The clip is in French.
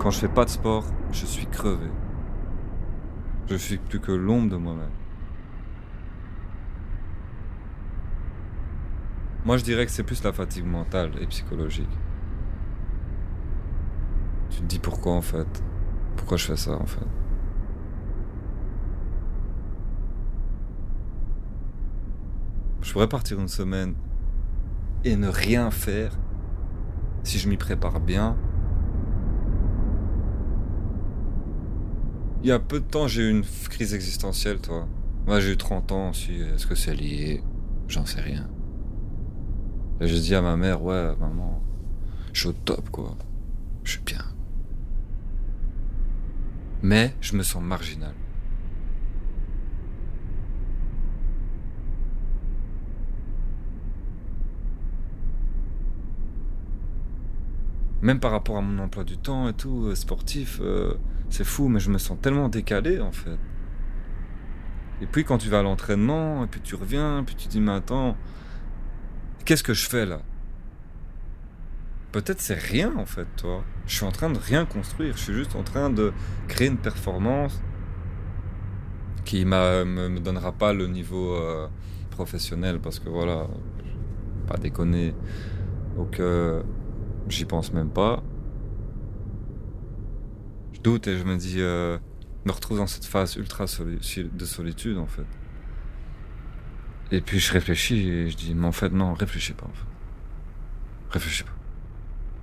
Quand je fais pas de sport, je suis crevé. Je suis plus que l'ombre de moi-même. Moi, je dirais que c'est plus la fatigue mentale et psychologique. Tu te dis pourquoi en fait? Pourquoi je fais ça en fait? Je pourrais partir une semaine et ne rien faire si je m'y prépare bien. Il y a peu de temps, j'ai eu une crise existentielle, toi. Moi, j'ai eu 30 ans aussi. Est-ce que c'est lié? J'en sais rien. Et j'ai dit à ma mère, ouais, maman, je suis au top, quoi. Je suis bien. Mais je me sens marginal. Même par rapport à mon emploi du temps et tout, sportif, c'est fou, mais je me sens tellement décalé, en fait. Et puis quand tu vas à l'entraînement, et puis tu reviens, puis tu dis, mais attends, qu'est-ce que je fais là? Peut-être c'est rien, en fait, toi. Je suis en train de rien construire, je suis juste en train de créer une performance qui me donnera pas le niveau professionnel, parce que voilà, pas déconner. Donc j'y pense même pas. Je doute et je me dis, me retrouve dans cette phase de solitude en fait. Et puis je réfléchis et je dis, mais en fait non, réfléchis pas en fait. Réfléchis pas.